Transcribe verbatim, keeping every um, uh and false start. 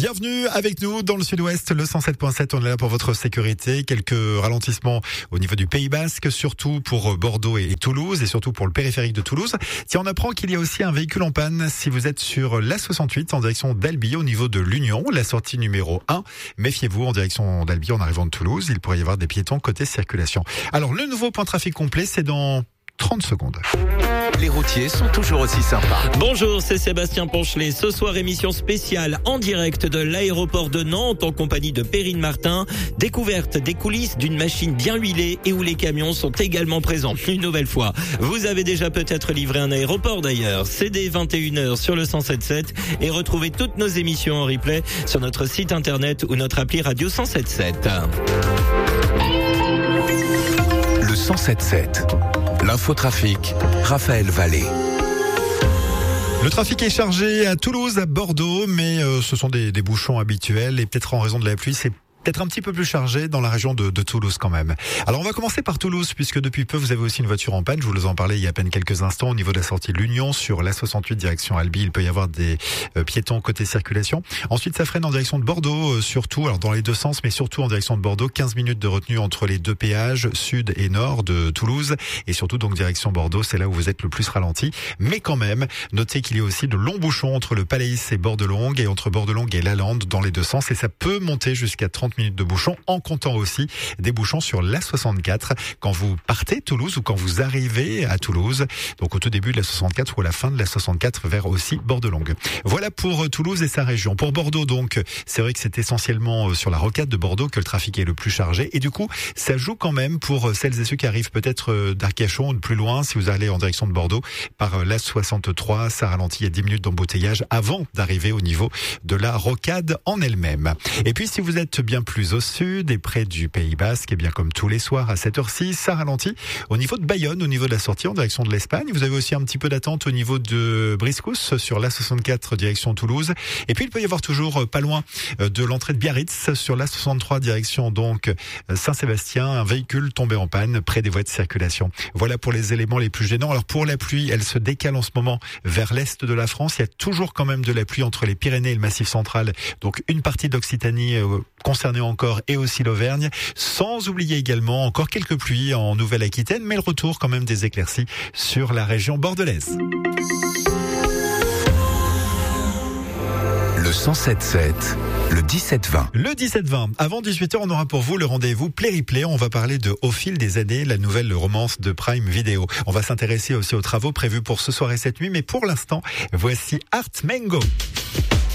Bienvenue avec nous dans le Sud-Ouest, le cent sept point sept. On est là pour votre sécurité. Quelques ralentissements au niveau du Pays Basque, surtout pour Bordeaux et Toulouse et surtout pour le périphérique de Toulouse. Tiens, on apprend qu'il y a aussi un véhicule en panne si vous êtes sur l'A soixante-huit en direction d'Albi au niveau de l'Union, la sortie numéro un. Méfiez-vous, en direction d'Albi en arrivant de Toulouse, il pourrait y avoir des piétons côté circulation. Alors, le nouveau point trafic complet, c'est dans trente secondes. Les routiers sont toujours aussi sympas. Bonjour, c'est Sébastien Ponchelet. Ce soir, émission spéciale en direct de l'aéroport de Nantes en compagnie de Perrine Martin. Découverte des coulisses d'une machine bien huilée et où les camions sont également présents. Une nouvelle fois, vous avez déjà peut-être livré un aéroport d'ailleurs. C'est dès vingt et une heures sur le cent sept point sept et retrouvez toutes nos émissions en replay sur notre site internet ou notre appli radio cent sept point sept. Le cent sept point sept. L'infotrafic, Raphaël Vallée. Le trafic est chargé à Toulouse, à Bordeaux, mais euh, ce sont des, des bouchons habituels et peut-être en raison de la pluie, c'est peut-être un petit peu plus chargé dans la région de, de Toulouse quand même. Alors on va commencer par Toulouse puisque depuis peu vous avez aussi une voiture en panne. Je vous en parlais il y a à peine quelques instants au niveau de la sortie de l'Union sur l'A soixante-huit direction Albi. Il peut y avoir des euh, piétons côté circulation. Ensuite ça freine en direction de Bordeaux euh, surtout, alors dans les deux sens mais surtout en direction de Bordeaux. quinze minutes de retenue entre les deux péages sud et nord de Toulouse et surtout donc direction Bordeaux. C'est là où vous êtes le plus ralenti. Mais quand même, notez qu'il y a aussi de longs bouchons entre le Palais et Bordelongue et entre Bordelongue et Lalande dans les deux sens et ça peut monter jusqu'à trente minutes de bouchons, en comptant aussi des bouchons sur l'A soixante-quatre quand vous partez Toulouse ou quand vous arrivez à Toulouse, donc au tout début de la soixante-quatre ou à la fin de la soixante-quatre vers aussi Bordelongue. Voilà pour Toulouse et sa région. Pour Bordeaux donc, c'est vrai que c'est essentiellement sur la rocade de Bordeaux que le trafic est le plus chargé et du coup, ça joue quand même pour celles et ceux qui arrivent peut-être d'Arcachon ou de plus loin, si vous allez en direction de Bordeaux par l'A soixante-trois, ça ralentit, il y a dix minutes d'embouteillage avant d'arriver au niveau de la rocade en elle-même. Et puis si vous êtes bien plus au sud et près du Pays Basque, et bien comme tous les soirs à cette heure-ci, ça ralentit au niveau de Bayonne, au niveau de la sortie en direction de l'Espagne. Vous avez aussi un petit peu d'attente au niveau de Briscousse sur l'A soixante-quatre direction Toulouse. Et puis il peut y avoir toujours pas loin de l'entrée de Biarritz sur l'A soixante-trois direction donc Saint-Sébastien, un véhicule tombé en panne près des voies de circulation. Voilà pour les éléments les plus gênants. Alors pour la pluie, elle se décale en ce moment vers l'est de la France. Il y a toujours quand même de la pluie entre les Pyrénées et le Massif central. Donc une partie d'Occitanie euh, concernée encore et aussi l'Auvergne, sans oublier également encore quelques pluies en Nouvelle-Aquitaine, mais le retour quand même des éclaircies sur la région bordelaise. Le cent sept point sept, le dix-sept vingt. Le dix-sept vingt. Avant dix-huit heures, on aura pour vous le rendez-vous Play Replay. On va parler de Au fil des années, la nouvelle romance de Prime Video. On va s'intéresser aussi aux travaux prévus pour ce soir et cette nuit, mais pour l'instant, voici Art Mango.